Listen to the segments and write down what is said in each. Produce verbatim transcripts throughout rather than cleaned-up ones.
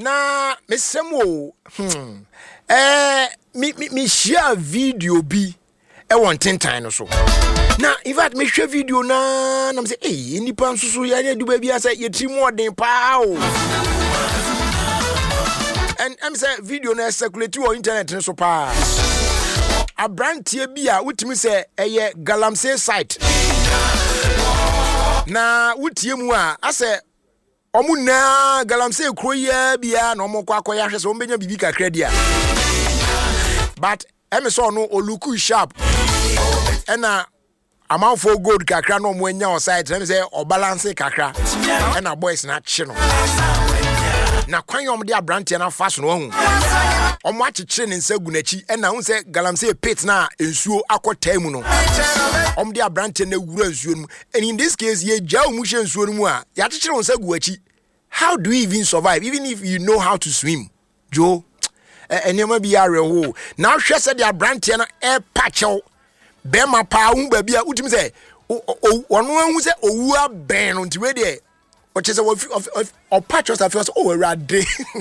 na mesemo hmm eh me me me share video bi e won tentan no so na in fact me hwe video na na me say eh nipa nsusu ya ne duba bi asa ye tri modern pa o and am say video na circulate on internet no so pa abrantie bi a wutimi say eye galamsey site na wutie mu a ase omu na galamsey kroya bia na omo kwa akoya hwe so ombenya bibi kakra dia but em so no oluku sharp ena amount for gold kakra no omo anya o site em say o balance kakra ena boys na chi no na kwan yom de abrantie na fashion no hu omo achichire ne nsa gu nachi ena hu say galamsey pit na ensuo akotai mu no omo de abrantie na wura ensuo mu and in this case ye jaw mu hye ensuo mu a ya achichire nsa gu achi. How do you even survive even if you know how to swim Joe enema bi are ho na hwe se de abrantie na e pachew be ma pa hu ba bia utimi se ono ahu se owu aben no nti we de o chese o pachew sa fe o awurade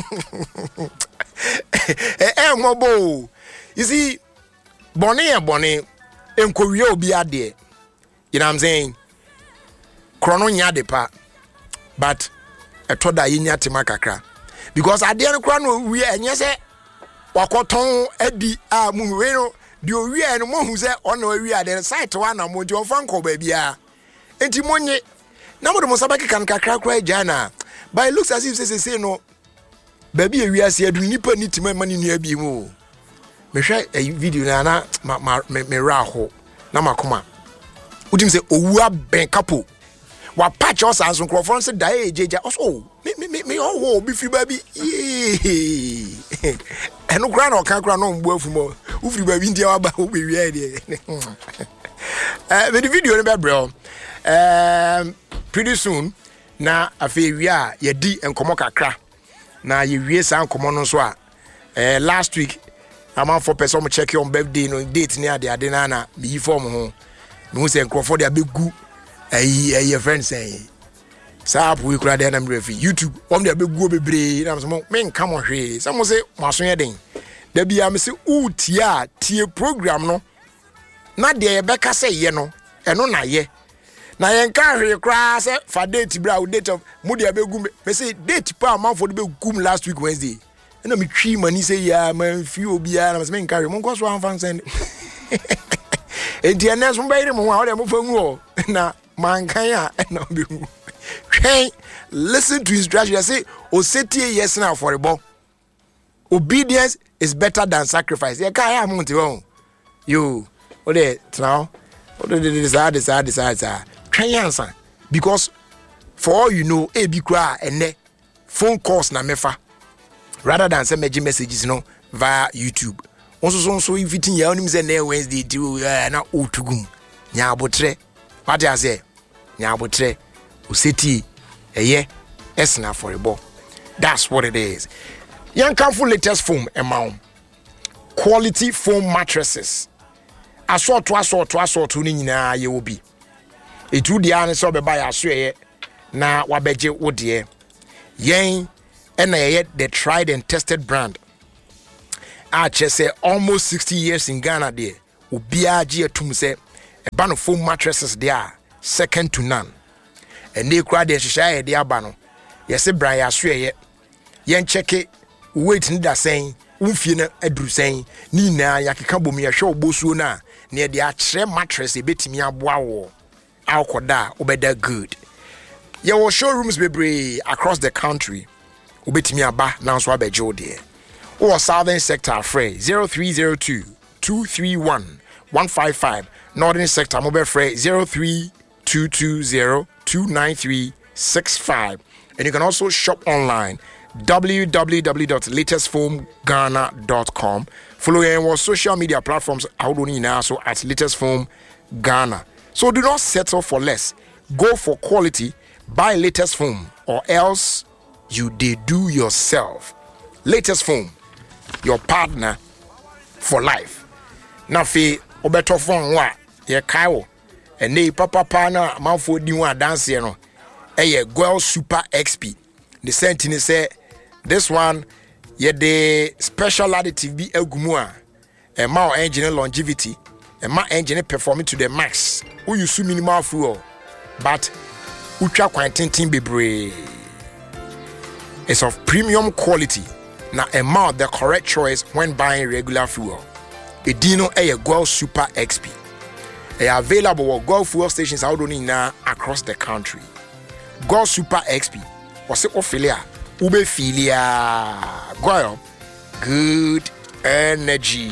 eh mobo you see bone e bone enkowie obi ade you know what I'm saying krono nya de pa but etoda yinya tema kakra because ade no kra no wi enye se wakoton adi a mu we no de owi no mo hu se ona owi ade site wa na mo je ofan ko ba bia enti monye na mo de mo sabaki kan kakra kra jana but it looks as if say say no baby ewi ase adu nipa ni tima mani nua bi mu me hwe a video na na me ra ho na makoma udim se owu aben kapo wa patch us as microphone say die ejeja also me me me oh bi fi baby eno kra na okan kra no mbo afumo u fi baby ndia wa ba o be wi ade eh the video no be bro um pretty soon na afi wi a ye di enkomo kakra na ye wi sa enkomo no so a eh last week am for person mo check on birthday no date ni ade ade na na bi form ho me say enkrofo de abegu ayi ayi friends say sap we kura dey na me refi YouTube om dey abegu bebre na so me nka mo hwe some say maso ye den da bia me say utia tie program no na dey be ka say ye no eno na ye na ye nka hwe kura say fa date bra date of mo dey abegu me say date pa man for dey begum last week Wednesday na me twi mani say ya man fi obi ya na me nka hwe mo nko so anfa send enti enes mo bayire mo a o dey mo fa nwu na mankan ya na be hwen listen to instruction. I say osetie yes na for the obedience is better than sacrifice. Ya ka ya monte won you o dey now o dey decide decide decide hwen yansa because for all you know e bi kra ene phone calls na mefa rather than send messages no via YouTube. Also so so inviting ya onim say na Wednesday ti na otugum nya abotre what I say nya abotre oseti eye esna for a ball. That's what it is. Young Camful latest foam amount quality foam mattresses asort to asort to asort to ni nyina ye obi etu dia ne so be buy aso ye na wabeje wo de yen ena ye the tried and tested brand a chese almost sixty years in Ghana there obi agi atum se e ba no foam mattresses there second to none and they crowd the share the abano yes Brian aso ye yen check it wait ni da saying umfie na aduru saying ni na yakeka bom ye hwe obosuo na na de a kire mattress e betimi aboa wo alkoda obeda good ye wo showrooms bebre across the country obetimi aba na so abeje there or southern sector free zero three zero two two three one one five five northern sector mobile free zero three two two zero two nine three six five and you can also shop online w w w dot latest foam ghana dot com. Follow our social media platforms also at Latest Foam Ghana. So do not settle for less. Go for quality. Buy Latest Foam or else you did do yourself. Latest Foam, your partner for life. Nafi obeto phone wa ye kaiwo and ne papa pana manfo di wa dance no. Eye Goel Super X P. The sentence say this one, yeah, the special additive be egumua, a more engine longevity, a more engine performing to the max. Who use minimal fuel, but ultra quantity be brave. It's of premium quality. Now, amount the correct choice when buying regular fuel. A Dino a Gulf Super X P. They are available at Gulf fuel stations out now across the country. Gulf Super X P. What's it Ophelia? Ube Philia. Goyle. Good energy.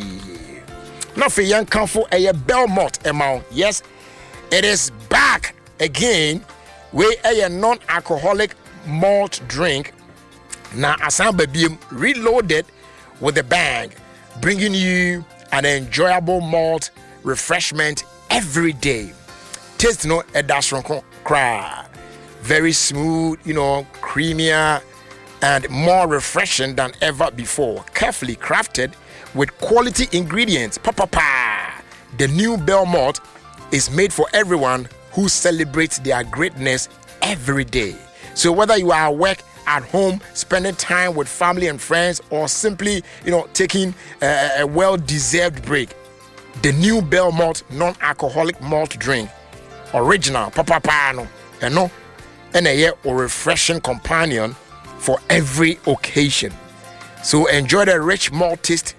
Now for young comfort a Belmont amount. Yes, it is back again with a non-alcoholic malt drink. Now, Asamba Beam reloaded with a bang, bringing you an enjoyable malt refreshment every day. Taste no a dash cry. Very smooth, you know, creamier and more refreshing than ever before. Carefully crafted with quality ingredients. Pa pa pa. The new Bell Malt is made for everyone who celebrates their greatness every day. So whether you are at work, at home, spending time with family and friends, or simply, you know, taking a, a well-deserved break, the new Bell Malt non-alcoholic malt drink, original, papa pano, and no, and a or refreshing companion for every occasion. So enjoy the rich malt taste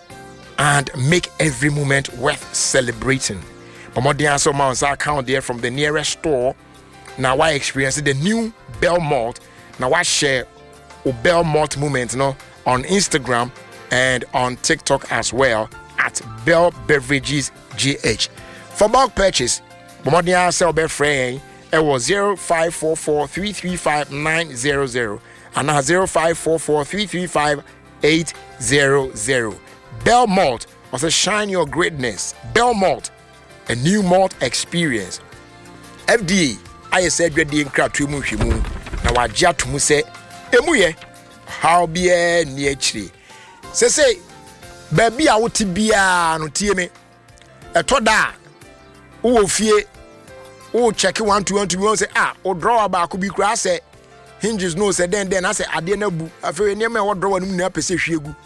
and make every moment worth celebrating. Pomodian so Mount account there from the nearest store. Now I experience the new Bell Malt. Now I share a Bell Malt moment no, on Instagram and on TikTok as well at Bell Beverages G H. For bulk purchase, Bomodian sell be free. It was zero five four four three three five nine zero zero and now zero five four four three three five eight zero zero. Bell Malt was a shine your greatness. Bell Malt, a new malt experience. F D A, I said you're the crowd to move. Now I just to say, emuye, how be a near tree. Say, say, baby, I would be a no T M A. A toda, oh, fear, oh, check one to one to one, say, ah, or draw about could be grass, hinges no, say, then, then I say, I didn't boo. I feel near me or draw one up a say,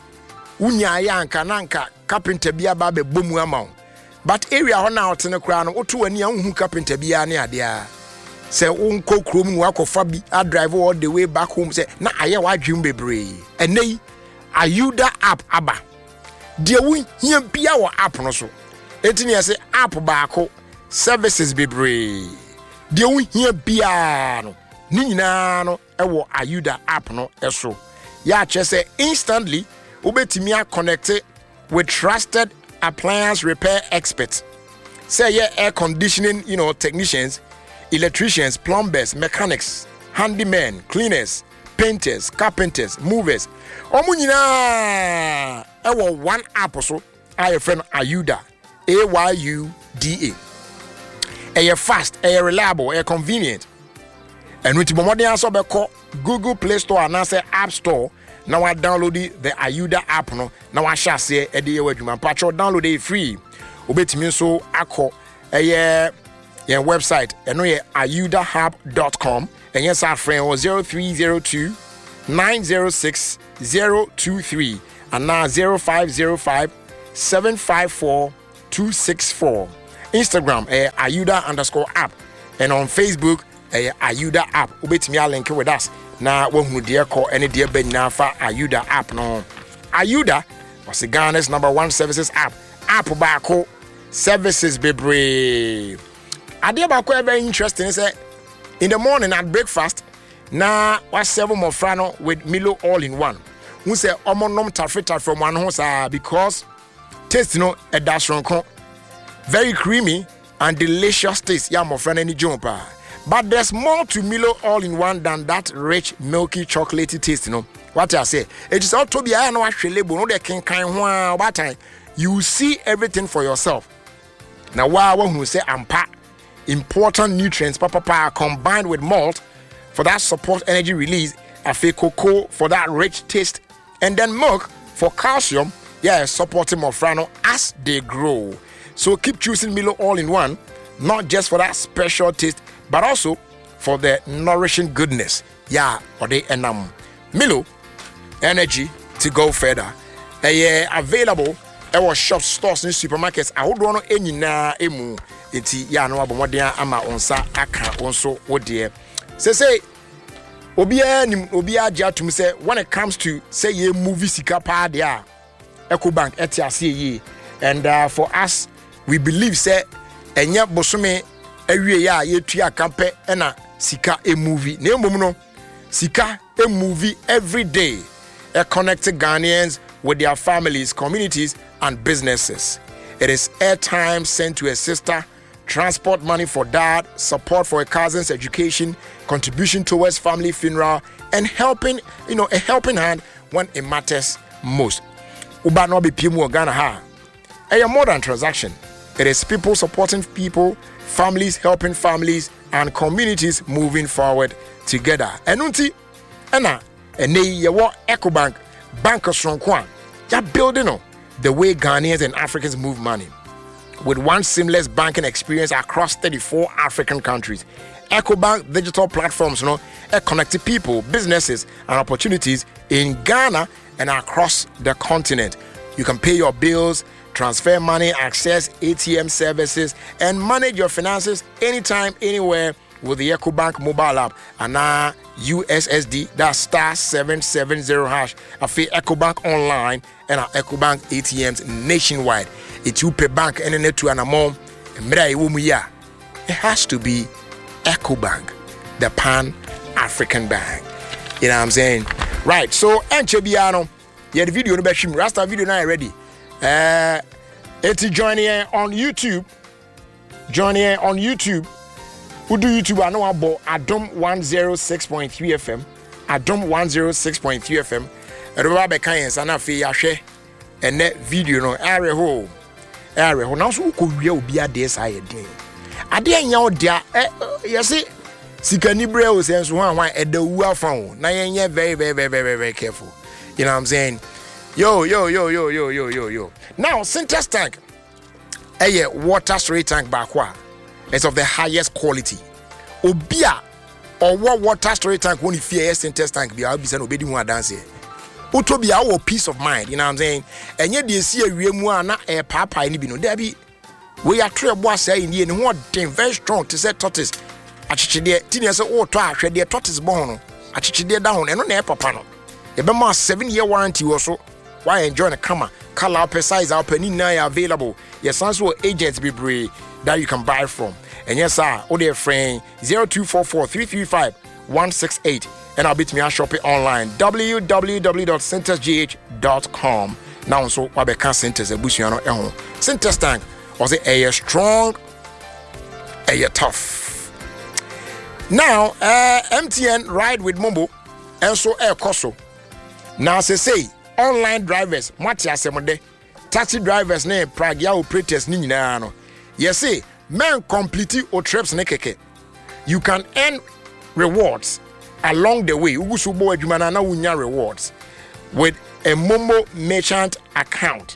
Unya yanka, nanka, carpenter be a baby boom amount. But area on out in the crown, or two and young who carpenter be a near there. Say unko krom no akofa bi a drive all the way back home say na aye wadwum bebre enei Ayuda app aba de won hia bia wo app no so etini say app baako services bebre de won hia bia no ni nyina no e wo Ayuda app no eso ya che say instantly obetimi a connect with trusted appliance repair experts say yeah air conditioning you know technicians, electricians, plumbers, mechanics, handymen, cleaners, painters, carpenters, movers. Omo nyina ewo one app so I friend Ayuda, A Y U D A. E fast, e reliable, e convenient. And with bomodian so be call Google Play Store and say App Store. Now I download the Ayuda app no. Now I shall say e dey wadwuma. Patcho download it free. Obetimi so akọ eh your website and we ayuda hub dot com and yes our friend was zero three zero two nine zero six zero two three and now zero five zero five seven five four two six four. Instagram eh, Ayuda underscore app and on Facebook eh, Ayuda app. Ubetimi a link with us. Now when we dear call any dear ben nafa Ayuda app no. Ayuda was the Ghana's number one services app. App baako services bebre. Idea about very interesting is that in the morning at breakfast, na was seven more frano with Milo all in one. We say omonom tafeta from one house because taste you know a dash ronko very creamy and delicious taste. Yeah, my friend any jumper. But there's more to Milo all in one than that rich milky chocolatey taste. You know what I say? It is all to be I know actually, but no they can kind what time you see everything for yourself. Now, why one who say I'm packed. Important nutrients papa pa combined with malt for that support energy release, afe cocoa for that rich taste, and then milk for calcium, yeah, supporting mofrano as they grow. So keep choosing Milo all in one, not just for that special taste, but also for the nourishing goodness. Yeah, or they enam Milo, energy to go further. Ɛyɛ available ɛwɔ shops, stores, and supermarkets. Ahodoɔ no ɛnyinaa ɛmu enti yɛ ano abɔmmɔden ama onsa aka onso wodeɛ. Say say obiara nim obiara gye atum sɛ when it comes to say ye movie sika paa deɛ a Ecobank ɛte ase yie. And uh, for us, we believe say ɛnyɛ bosome awie ya yɛtua kampe ɛna sika e movie. Na mmom no sika e movie every day. A connected Ghanaians with their families, communities, and businesses. It is airtime sent to a sister, transport money for dad, support for a cousin's education, contribution towards family funeral, and helping, you know, a helping hand when it matters most. Uba no be pimu Ghana ha. A more than transaction. It is people supporting people, families helping families, and communities moving forward together. Enunti, ena, ene yewo Ecobank, Bank Sronkwan, ya building on the way Ghanaians and Africans move money. With one seamless banking experience across thirty-four African countries, Ecobank digital platforms, you know, connect people, businesses, and opportunities in Ghana and across the continent. You can pay your bills, transfer money, access A T M services, and manage your finances anytime, anywhere with the Ecobank mobile app and now U S S D, that's star seven seven zero hash. I feel Ecobank online and our Ecobank A T Ms nationwide. It's you pay bank and then to an amount. It has to be Ecobank, the Pan African Bank. You know what I'm saying? Right. So, Enchebiano, yeah, the video, the Rasta video now ready. Uh, it's joining on YouTube. Joining on YouTube. Who do YouTube? I know about Adom one oh six point three F M. Adom one oh six point three F M. Remember, Bekayens and Afi Yashe and that video no area ho. Area ho. Now, so could we be a day side day? I didn't know there. You see, Sikanibre was saying one at the well phone. Now, you're very, very, very, very, very careful. You know what I'm saying? Yo, yo, yo, yo, yo, yo, yo, yo. Now, Syntex tank, a water storage tank bakwa. It's of the highest quality. Obia or what water storage tank when you fear Syntex tank be I'll be saying obedi one dance here. Utopia our peace of mind, you know what I'm saying? And yet they see a real na a papa any bino. There be we are three boys say in the end what very strong to say tortoise. Achichi de tinia say oh to ahwe de tortoise born. Achichi de down and no papa no. E be ma seven year warranty also. Why enjoy the camera? Color up size up any now available. Yes, also agents be brave that you can buy from. And yes, sir, or their friend zero two four four three three five one six eight. And I'll beat me and shop it online. w w w dot syntex g h dot com. Now, so what can Syntex a bushano ehon. Syntex tank was it a strong, a tough. Now, uh, M T N ride with Mombo and so air Koso. Now, say say online drivers, Matia Semode, taxi drivers, name Pragia operators, Nina. Yes, say, men completely or trips nekeke. You can earn rewards along the way. Ugusubo Jumanana Unya rewards with a Momo merchant account.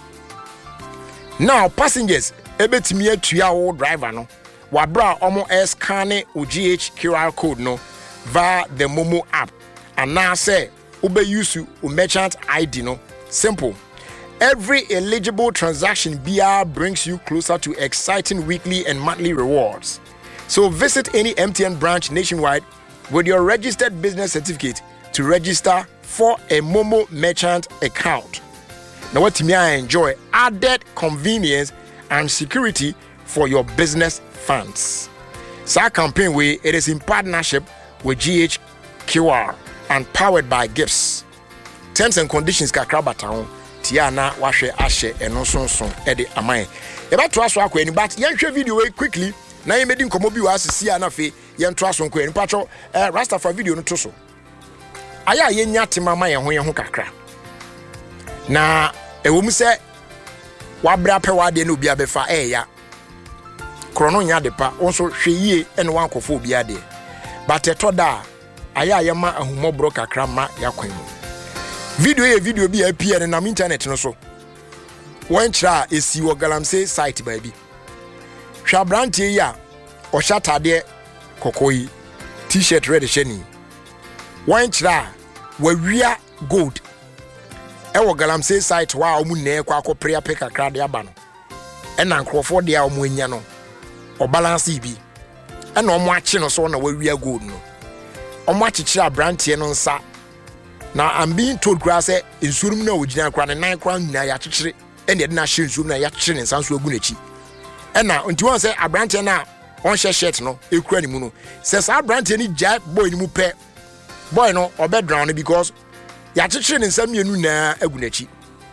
Now, passengers, ebetimiye tuya o driver no. Wabra omo scanne o G H Q R code no via the Momo app. And now say ube use o merchant I D no. Simple. Every eligible transaction B R brings you closer to exciting weekly and monthly rewards. So visit any M T N branch nationwide with your registered business certificate to register for a Momo merchant account. Now what me I enjoy added convenience and security for your business funds. So our campaign way it is in partnership with G H Q R and powered by Gifts. Terms and conditions kakra town. Tiana washe ashe eno son son ede amai. Eba to aso akwa ni but yen hwe video we quickly na yen medi nkomo bi wa asisi ana fe yen to aso nkwa ni pacho eh Rastafari video no to so. Aya yen nyate mama yen ho yen ho kakra. Na ewo mu se wa bra pe wa de na obi abefa eh ya. Krono nya de pa onso hwe yie ene wan kofo obi ade. But eto da aya yen ma ahumobro kakra ma yakwan mu. Video ye video bi appear na internet no so. One tra esi wo galamsey site baby. Hwa brantie ya o shatade kokoyi t-shirt red sheni. One tra wa wia gold ɛwɔ galamsey site wa omu na ekwa akopre apeka kra de aba no ɛna nkrofo de a omu anya no o balance bi ɛna omu achi no so na wawia gold no omu achichira brantie no nsa na I'm being told kra say nsurum na ogina kra ne nan kra nyina ya chichire ɛna de na hye nsurum na ya chichire ne nsa so agu n'achi ɛna nti won say abrantie na on share shirt no ekura ni mu no says abrantie ni ja boy ni mu pɛ boy no obe drown because ya chichire ne nsa mienu na agu n'achi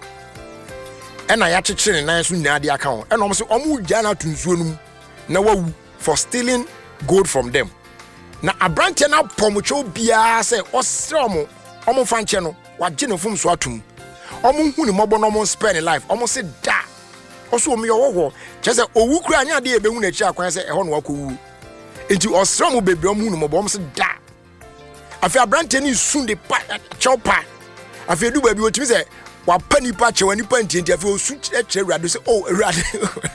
ɛna ya chichire ne nan so nyina de aka ho ɛna omo say omo gya na tunsuo no na wawu for stealing gold from them na abrantie na pomcho bia say osre omo omo fanche no wagye no fom so atum omo hu ni mobo no omo spend life omo say da oso omo yo wo kyese owu kura anya de ebehu na chi akwan say eho no wakowu enti osre omo bebre omo hu ni mobo omo say da afi abrantie ni sun de pa chopa afi edu ba bi otimi say wa panipa che wani panti enti afi osu eche urade say oh urade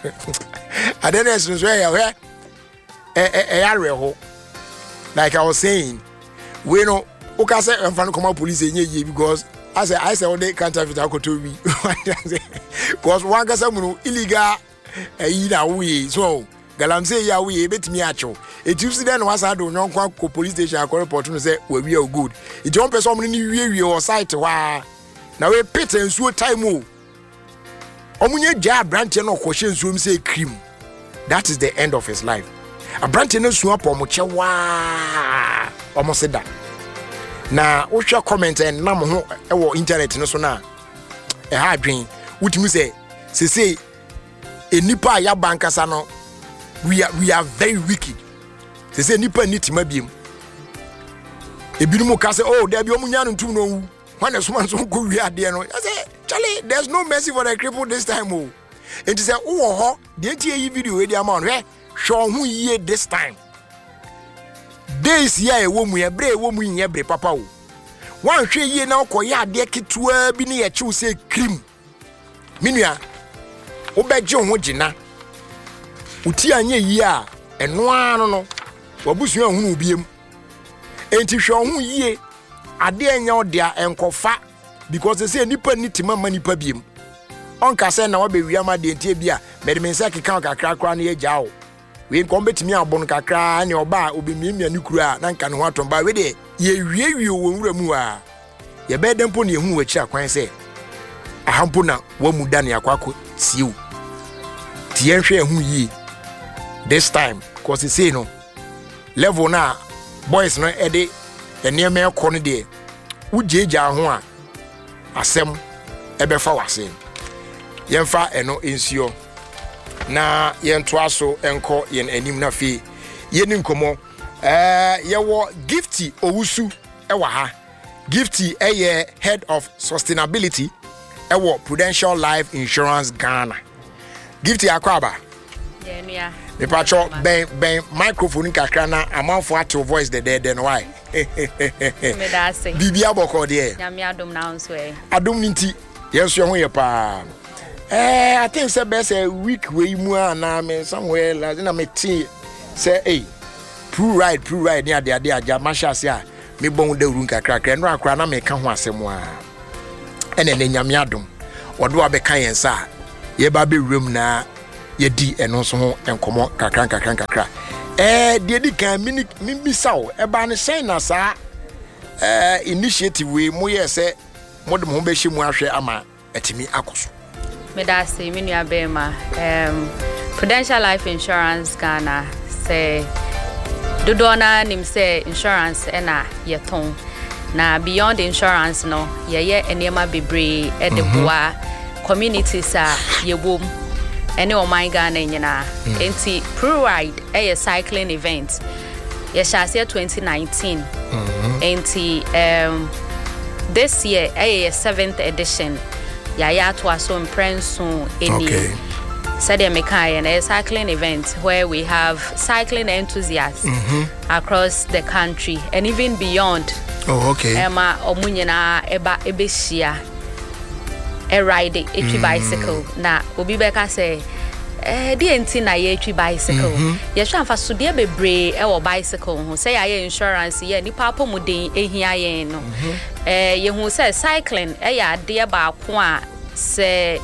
adenes no so ya we eh eh ya reho like I was saying we know okay say enfan come police enye because I say I say on the counterfeit akoto bi because one gasa mu illegal eh na we so galamsey ya we betimi acho etusi den was ado nyonkwa ko police station akọ report no say we we good it one person ni wie wie o site wa na we pit ensuo time o omunye ja branch no ko hye ensuo say cream that is the end of his life a branch no suo po mo che wa omo se da na wo hwe comment en nam ho e wo internet no so na e ha adwen wutimi say se say enipa ya bankasa no we are we are very wicked se say enipa ni tima biem ebinumu ka say oh there be omunya no ntum no wu when the someone so go wi ade no I say Charlie there's no mercy for the cripple this time oh and say wo ho de tie yi video we dey am on hwe hwe ho yie this time days here e wo mu ye bre e wo mu yin bre papa o wan hwe yie na okoye ade ketua bi ne ye chiw say cream minua wo beje ho gina uti anye yie a eno ano no wabusu ahunu biem enti hwe ho yie ade anya odia enkofa because they say nipa nitima manipa biem onka say na wabewia ma de enti bia mede me nsa keka kakra kra na ye jawo we nko betimi abon kakra ne oba obemiamia ni kuru a na nka ne ho atomba we de ye wiewie wo nwura mu a ye be dempo ne hu wachi akwan say ahampo na wamu da ne akwako siu ti yen hwe hu yi this time cause they say no level na boys no e de ene me ekọ no de ujeja ho a asem ebe fa wase yemfa eno ensio na yento aso enko yen anim na fe yeni nkomo eh yewo Gifty Owusu ewa ha Gifty eye head of sustainability ewo Prudential Life Insurance Ghana Gifty akwaba yeah nia me pacho ben ben microphone kakra na amanfo ato voice de de no why me da say bibia boko de nyame adom na nso e adom nti yeso ho ye pa eh I think say best a week we mu na me somewhere like na me tea say hey prove right prove right near the ade aja masha say a me bon da urun kakra kakra no akra na me ka ho asem a ene ne nyame adom wodo abeka yensa ye ba be wrem na ye di eno so ho enkomo kakra kakra kakra eh de di kan mini misaw e ba ne sen na sa eh initiative we mo ye say modem ho be hye mu ahwe ama atimi akoso me da say me nua be ma um Prudential Life Insurance Ghana say dodona nim say insurance e na ye ton na beyond insurance no ye ye enema bebre e de boa communities a ye wom ene o my Ghana nyina enti Pro Ride e cycling event ye shase twenty nineteen enti um this year e seventh edition ya ya to aso imprenso eni said the Mekai and a cycling event where we have cycling enthusiasts mm-hmm. across the country and even beyond. Oh, okay. Emma Omunyana Eba Ebeshia a ride a mm. bicycle. Na Obibeka say eh di enti na ye twi bicycle ye hwa amfa so de bebre e wo bicycle ho say ya insurance ye nipa apomuden ehia ye no eh ye hu say cycling e ya de ba ko a se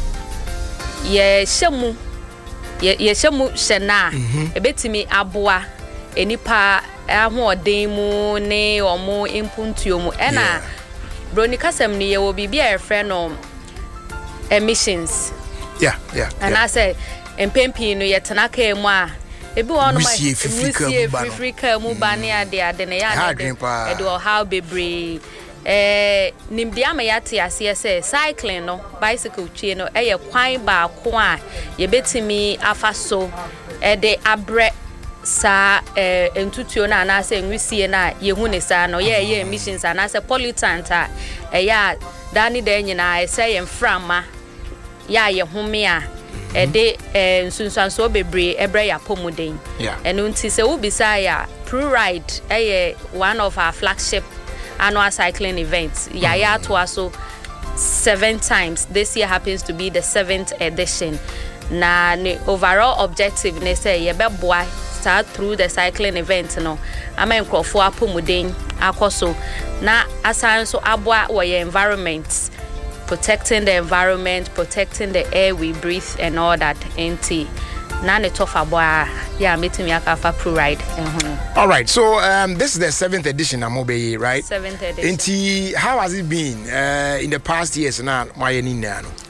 ye hyemu ye ye hyemu hyena e betimi aboa enipa ahoden mu ne omo impuntuo mu e na bronika sem ni ye wo bibia e frɛ no emissions. Yeah, yeah. And yeah. I say, and Pempi no yet Tanaka moi. Ebi one of my free car mubania de Adenaya, Edo how bebre. Eh, Nimdiama yati as yes, cycling no, bicycle chino, eh, quine bar quan, ye betty me afaso, eh, de abre sa eh, entutiona, and I say, we see na ye hunisa, no, yeah, yeah, missions, and I say, politanta, eh, yeah, Danny Daniel, I say, and frama. Ya ye home a e de nsunsuan so bebre ebre ya pomuden eno nti se wo bisa ya Pro Ride eh one of our flagship annual cycling events ya ya to aso seven times. This year happens to be the seventh edition. Na the overall objective ne say ye beboa start through the cycling event no ama nkrofo apomuden akoso na asan so aboa wo ye environment, protecting the environment, protecting the air we breathe and all that. Enti na ne tofa boa ya metimi aka fa Pro Ride. All right, so um this is the seventh edition Amobe, right? seventh edition. Enti how has it been uh, in the past years now? My ni na no.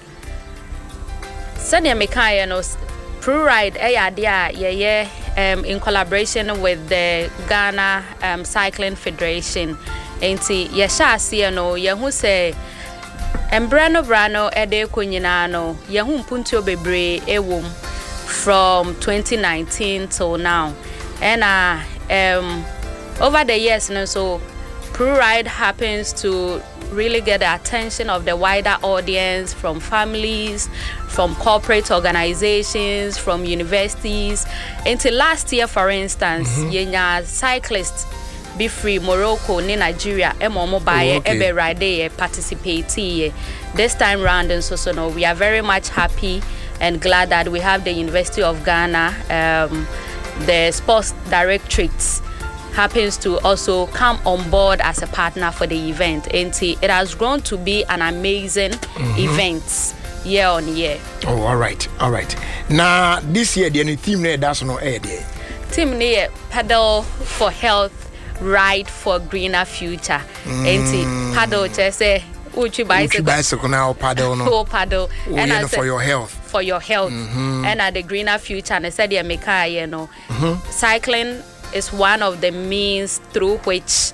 Sanya mekaya no Pro Ride eh ya dia ye ye um in collaboration with the Ghana um Cycling Federation. Enti ye sha ase no ye hu say Embrano Brano ede kunyina no ye hu mpuntuo bebre ewom from twenty nineteen till now. And uh, um over the years no so Pro Ride happens to really get the attention of the wider audience, from families, from corporate organizations, from universities. Until last year, for instance, mm-hmm. yenya cyclists be free Morocco ni Nigeria emo mobile ebe ride participate this time round. And so so no, we are very much happy and glad that we have the University of Ghana, um, the sports directorate happens to also come on board as a partner for the event. And it has grown to be an amazing mm-hmm. event year on year. Oh, all right, all right. Now this year the theme there that's no air there. Theme near Paddle for Health, Ride for Greener Future. Mm. And paddle just say uchi bicycle, bicycle now paddle no paddle oh, and yeah, no, for your health. For your health mm-hmm. and at the greener future. And I said yeah, make you know mm-hmm. cycling is one of the means through which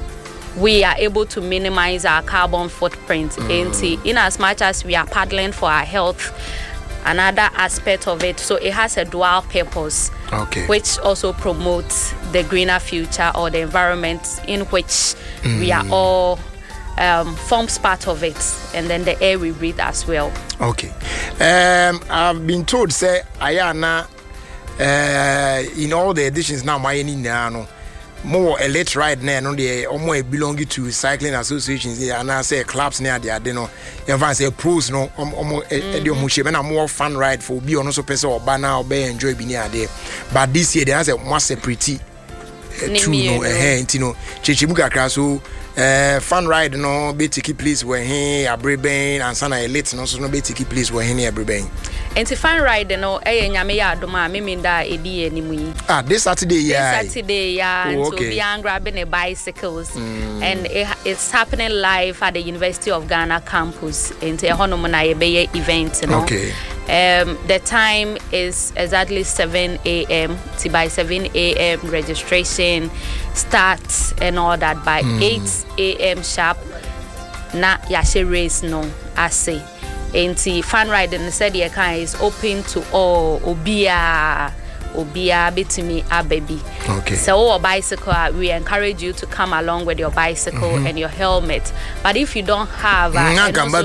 we are able to minimize our carbon footprint. Mm. In as much as we are paddling for our health, another aspect of it, so it has a dual purpose, okay. which also promotes the greener future or the environment in which mm. we are all um, forms part of it, and then the air we breathe as well. Okay, um, I've been told say Ayana. Uh, in all the editions now, my any no more elite ride now, no they almost belonging to cycling associations and I say clubs near the adeno. You can say pros no almost a more fun ride for be on also person or banner or be enjoy being there. But this year they has a more separate two no eh you know chichimuka kraso uh fun ride no be take place where he abreben and sana elite no so no be take place where he abreben. Enti fan ride no eh nyame ya adoma me minda edi enimu yi. Ah this Saturday yeah. This Saturday yeah, oh, so okay. we are grabbing the bicycles mm. and it, it's happening live at the University of Ghana campus. Enti hono mo na ye event no. Okay. Um the time is exactly seven a m to by seven a m registration starts and all that by mm. eight a m sharp na yashe race no ase. Enti fan riding said the car is open to all obia obia betimi ababy. Okay. So our bicycle, we encourage you to come along with your bicycle mm-hmm. and your helmet. But if you don't have, uh, and also,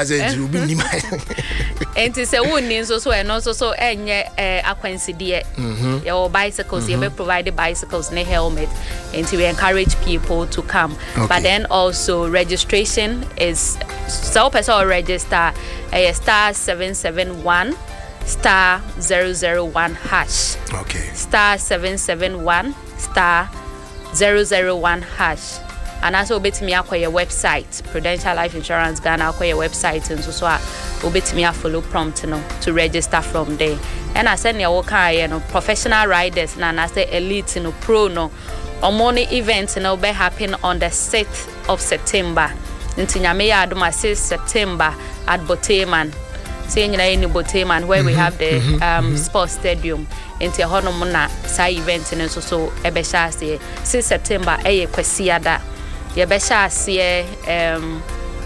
enti se woni so so and also so enye akwanside your bicycles you be provided bicycles and helmet. Enti we encourage people to come. Okay. But then also registration is so person register a star seven seven one star zero zero one hash. Okay. Star seven seven one star zero zero one hash. And also obetimi akwa website Prudential Life Insurance Ghana akwa website and so so obetimi follow prompt no to register from there. And I said near worker you know professional riders na na say elite no pro no omoni event no be happen on the sixth of September. Nti nyame ya adoma sixth September at Boteman. Saying in Boteman where mm-hmm, we have the mm-hmm, um mm-hmm. sports stadium. Nti hono mo na say event no so so ebesha say sixth September eye kwasiada. Yebesha say um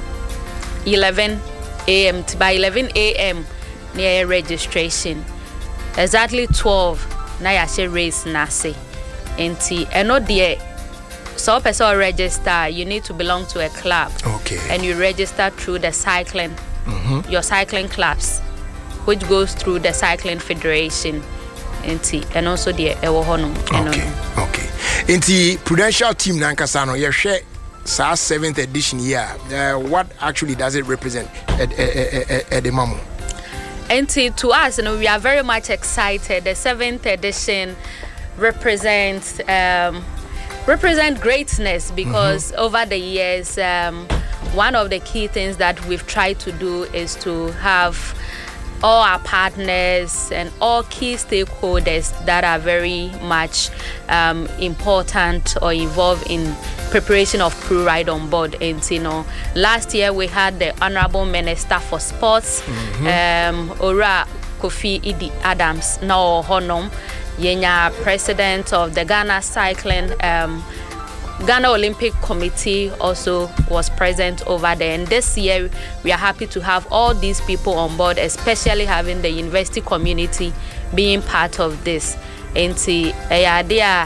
eleven a m by eleven a m near registration. Exactly twelve na ya she race na say. Nti eno de so person register, you need to belong to a club. Okay. And you register through the cycling mm-hmm. your cycling clubs, which goes through the cycling federation. Nti and also the ewo honum. Okay. Okay. Nti Prudential team nankasa no ye hwe sa seventh edition year. Uh, what actually does it represent at at the mamo? And to us, you know, we are very much excited. The seventh edition represents um, represent greatness because mm-hmm. over the years, um, one of the key things that we've tried to do is to have all our partners and all key stakeholders that are very much um, important or involved in preparation of Pro Ride on board. And you know, last year we had the Honorable Minister for Sports, mm-hmm. um, Ora Kofi Idi Adams, now Honum, Yenya President of the Ghana Cycling um, Ghana Olympic Committee also was present over there, and this year we are happy to have all these people on board, especially having the university community being part of this. And see, eh, they are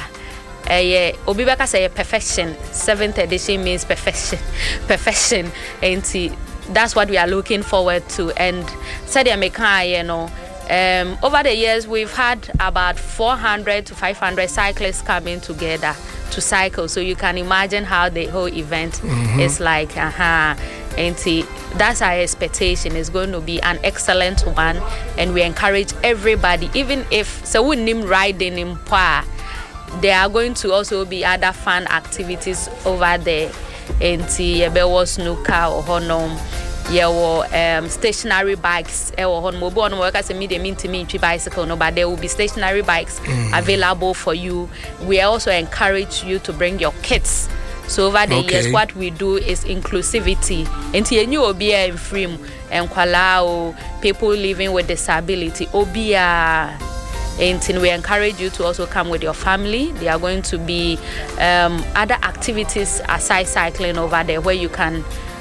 eh, Obibaka say perfection. Seventh edition means perfection, perfection, and see, that's what we are looking forward to. And said America, you know. Um, over the years, we've had about four hundred to five hundred cyclists coming together to cycle. So you can imagine how the whole event mm-hmm. is like. Uh-huh. And see, that's our expectation. It's going to be an excellent one. And we encourage everybody, even if so we name riding in Pa, there are going to also be other fun activities over there. And see, Yebe snooker or honum. Yeah, um, stationary bikes. On mobile workers and medium into bicycle, no, but there will be stationary bikes mm. available for you. We also encourage you to bring your kids. So over the okay. years, what we do is inclusivity. And you will be in free and kwalao people living with disability. Obia. And we encourage you to also come with your family. There are going to be um, other activities aside cycling over there where you can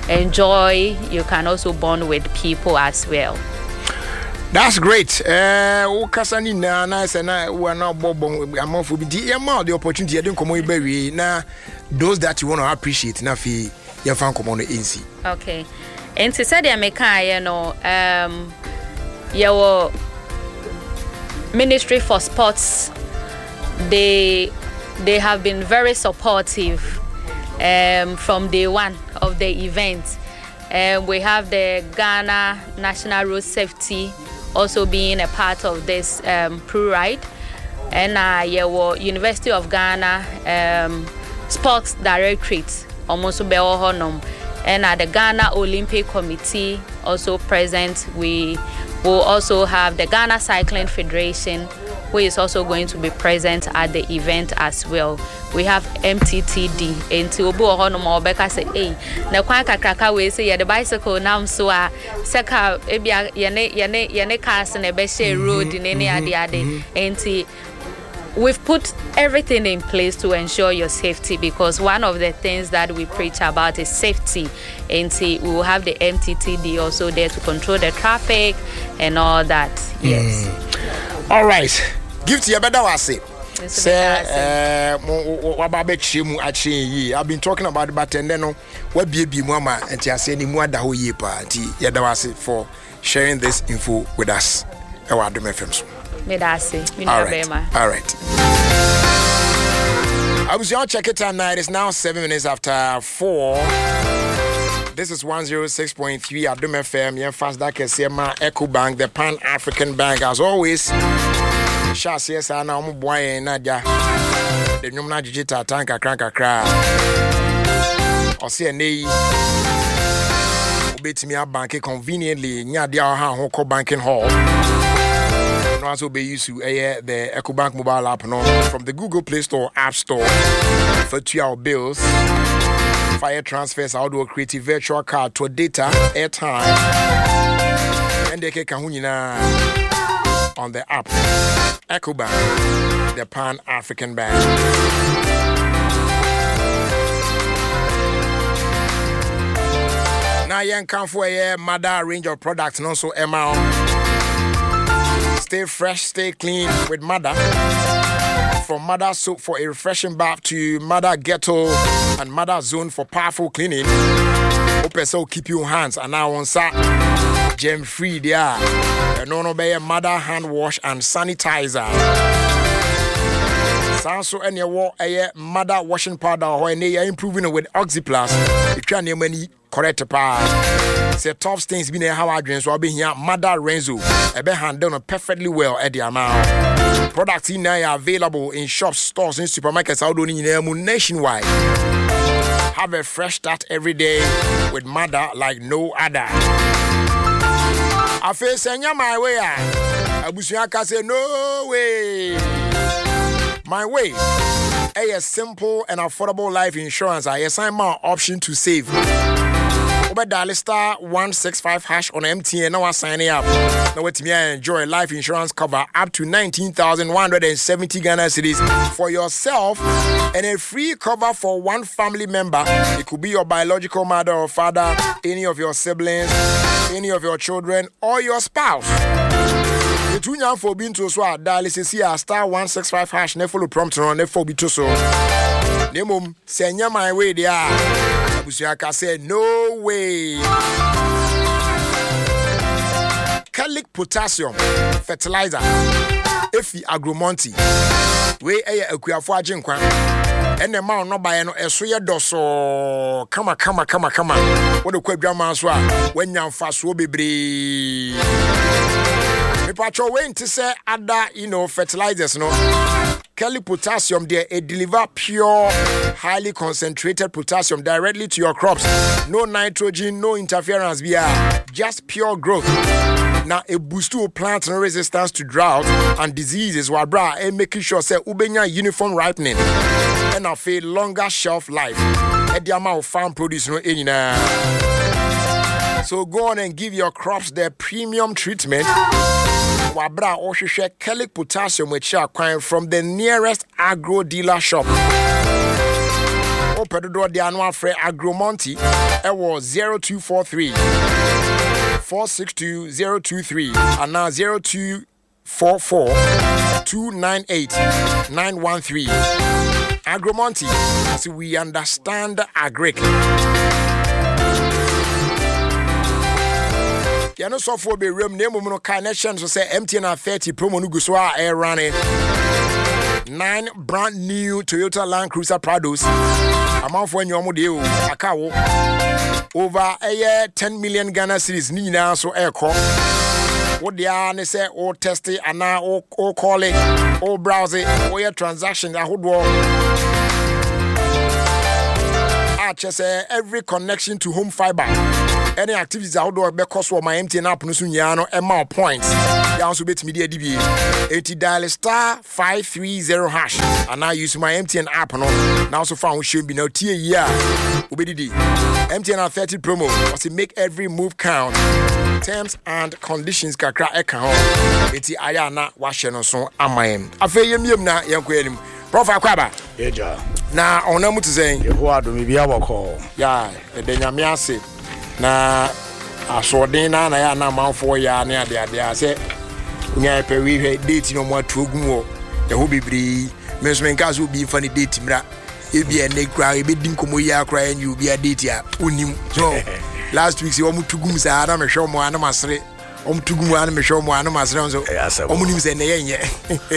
enjoy. You can also bond with people as well. That's great. Uh, Okasani na na se na we na bobo amafo bi di the opportunity dey komo ibewi na those that you want to appreciate na fi your fan komo no nc. Okay. And to say the American, you know, um your Ministry for Sports, they they have been very supportive um from day one of the event. Um, we have the Ghana National Road Safety also being a part of this um, Pro Ride, and uh, yeah, University of Ghana um, Sports Directorate almost bewo honum, and uh, the Ghana Olympic Committee also present. We will also have the Ghana Cycling Federation, who is also going to be present at the event as well. We have M T T D. And to Obu Honum Obeka say, hey, na kwa kakraka we say yeah, the bicycle now so a seka ebia yene yene yene cars na be share road in any ade ade. And we've put everything in place to ensure your safety, because one of the things that we preach about is safety. And we will have the M T T D also there to control the traffic and all that. Yes. Mm. All right. Give to your better wase. Say, I've been talking about the bartender. No, what be be mama and you say ni more da ho ye pa. Ti yadawase for sharing this info with us. Ewa Adom F M so. Medase. All right. All right. I was your check it time now. It is now seven minutes after four. This is one oh six point three Adum F M. Yen fast that Kesema Eco Bank, the Pan African Bank, as always. Shas yes, I know I'm boy Nadia. The Numna Digita Tanka Cranka Cra. Or see a nay. Obey me a bank conveniently near the Hoko Banking Hall. Also be used to uh, the EcoBank mobile app no, from the Google Play Store, App Store for two-hour bills, fire transfers, outdoor creative virtual card to data, airtime, and they can on the app. EcoBank, the Pan African Bank. Now you can for a mother range of products, and also Emma. Stay fresh, stay clean with Mother. From Mother Soap for a refreshing bath to Mother Ghetto and Mother Zone for powerful cleaning. Open so keep your hands and now on sa gem free there. And no no be Mother hand wash and sanitizer. So any war a Mother washing powder or any improving with Oxyplus. You can name any correct pa. Say top stains been a how I drink so be here Mother Renzo. A be handle perfectly well at the amount. Products in there are available in shops, stores, and supermarkets out in nationwide. Have a fresh start every day with Mother like no other. I feel senya my way. Abusiaka say no way. My way. A simple and affordable life insurance. I assign my option to save. Over dial star one six five hash on M T N. Now I sign up. Now with me, I enjoy life insurance cover up to nineteen thousand one hundred seventy Ghana cedis for yourself and a free cover for one family member. It could be your biological mother or father, any of your siblings, any of your children, or your spouse. The two young for being to so dial is here star one six five hash. Ne follow prompt on ne for be to so. Ne mum senya my way there. Abusiaka said, no way. Calic potassium fertilizer. Efi agromonti. We eye akuafo agenkwa. Ene ma no bae no eso ye doso. Kama kama kama kama. Wo de kwadwama so a wanyamfa so bebre. Me pacho we nti say other, you know, fertilizers no. Kelly potassium there, it deliver pure, highly concentrated potassium directly to your crops. No nitrogen, no interference, via just pure growth. Now a boost to plant resistance to drought and diseases while bra and making sure say ubenya uniform ripening and a feel longer shelf life. At the amount of farm produce no any. So go on and give your crops their premium treatment. Wabra Oshishe Calic potassium which are acquired from the nearest agro dealer shop. Open the door the annual free Agromonti. It was zero two four three four six two zero two three and now zero two four four two nine eight nine one three. Agromonti, as we understand agric. Ya no so for be rem name no connection so say M T N thirty promo no guso a air running. Nine brand new Toyota Land Cruiser Prados. Amount for nyomo de o akawo. Over a year ten million Ghana cedis ni na so air call. What they are ne say o test it and now o o call it o browse it o your transaction ahodo. I just say every connection to home fiber. Any activities outdoor because of my M T N app no sunyano amount points. You also bet media D B A. eighty dial star five three zero hash. And now use my M T N app no. Now also found we should be no T A year. Ubedi M T N thirty promo was to make every move count. Terms and conditions kakra eka ho. Eti aya na wahye no so amayem. Afa yemyem na yanko anim. Prof Akwaba. Eja. Na onamu to say Yeho adom bia boko. Ya, e de nyame ase. Na asodin na na ya na manfo ya na ade ade ase nya pe wi hwe date no mo atuogun wo e ho bibiri me so menka so bi fa ni date mra e bi ene kra e be din komo ya kra en you bi a date a onim so last week se o mutugum sa na me hwe mo ana masre o mutugum ana me hwe mo ana masre so o munim se ne yenye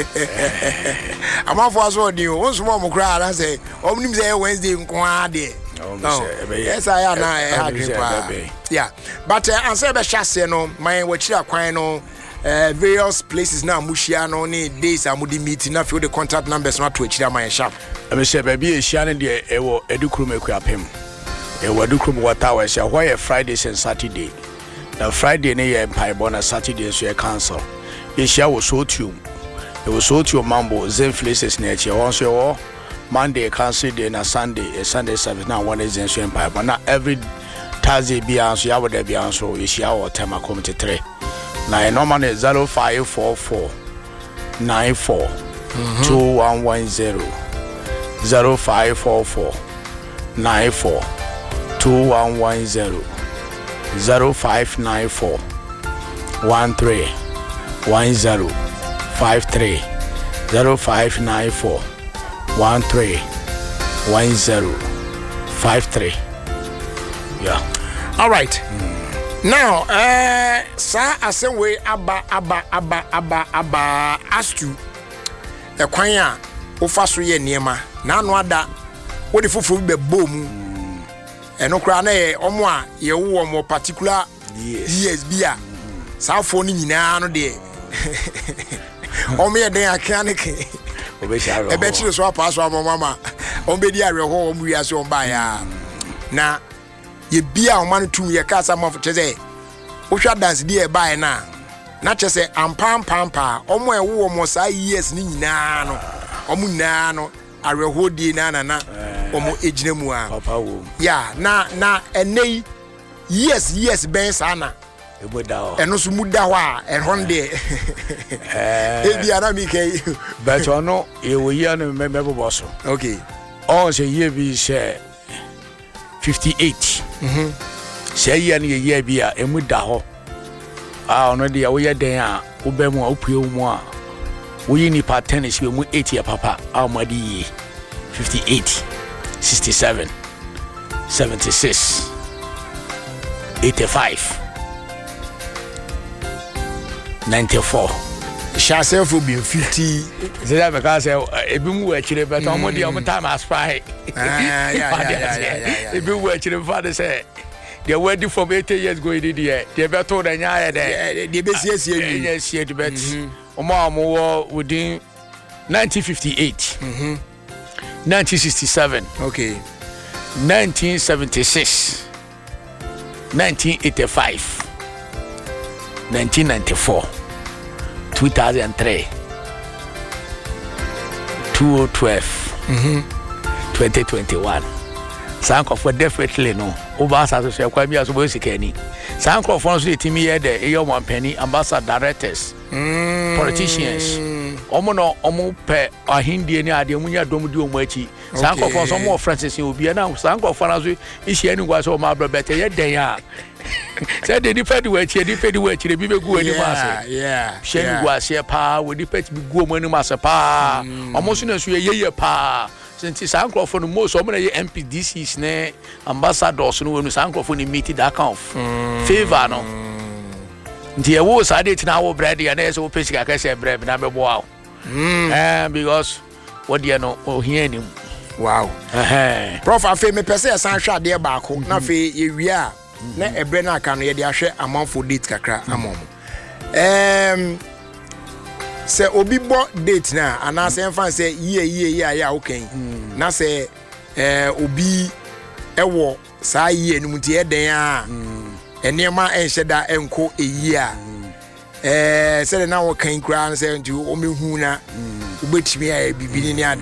amanfo aso odi o so mo kra na se o munim se Wednesday nko ade Oh, yes, I am now. Yeah, but uh, answer the chassis, no, my watch your quino, uh, various places now, Mushiano, ni days, I would meet enough for the contact numbers not to which they my shop. I say, baby, Shannon, the Ewo Educrum equip him. Ewo Educrum water was a why Fridays and Saturday. Now, Friday, near Empire Bona, Saturday, so a council. Yes, I was so too. It was so to Mambo, Zen places nature, also. Monday, Council Day, and Sunday, a Sunday service. Now, one is in Empire, but not every Thursday be answer. I would be answer. Is our time I come to three. Now, normally zero five four four nine four two one one zero zero five four four nine four two one one zero zero five nine four one three one zero five three zero five nine four. One three one zero five three. Yeah. All right. Mm. Now, uh, sir, I say we aba aba aba aba aba astu. The kwanya ofaso ye niema. Na no ada. Wo de fufu be bom. Eno kra na ye omo a ye wo omo particular years bia. Sa fo ni nyina no de. Omo ye den akanike. Ebe chire so apaso amama on be di areho om wiase on ba ya na ye bia o man tum ye kasa mo teze wo hwa dance di e ba na na chese ampam pampa omo e wo mo sa years ni nyina no omo nyina no areho di na na na omo ejina mu a papa wo ya na na enei yes yes ben sana eno so muda ho a ehonde eh bia na mi kai but ono e wo yi anu member boss. Okay, on say year bi share fifty-eight. Mhm. Say year na year bi a emuda ho ah ono de wo ye den a wo ba mu a wo pue mu a wo yi ni pattern si mu eighty papa a mo di fifty-eight sixty-seven seventy-six eighty-five ninety-four. Shasel for being fifty. Say that because e bi mu akire but omo dey omo time aspire. Ah yeah yeah yeah. E bi mu akire father say they were due for eighty years go did there. They be told anya ya there. They be see see you. Yes, see the bet. Omo omo within nineteen fifty-eight. Mhm. nineteen sixty-seven. Okay. nineteen seventy-six. nineteen eighty-five. nineteen ninety-four, two thousand three, two thousand twelve, mm-hmm. twenty twenty-one. Sanko for definitely no. Over as I say, quite be as well as Kenny. Sanko for the team here, the A one penny ambassador directors, mm. politicians. Omo no omo pe ahindi ni ade munya dom di omo achi. Sanko for some more Francis will be now. Sanko for us is here anywhere so my brother better yet they are. Said the different way, the different way, the people go any master. Yeah, Shen was here, pa, with the pet go money master, pa, almost in a year, pa. Since it's uncle for the most, so many M P D Cs, ne, ambassadors, no one is uncle for the meeting that count. Favor, no. The awards I did now, Brady, and there's a pitch, like I said, bread, and I'm a wow. And because what do you know, oh, hear him. Wow. Prof, I feel me per se, a sunshine dear Barco, nothing, we are. Na ebre na aka no ye de ahwe amount date kakra amom em se obi bo date na ana se mfa se ye ye ye ya okan na se eh obi ewo saa ye no mutie den a enema enhye da enko eyi a eh se na wo kan kura na se nti o mehu na obetimi a bibini ni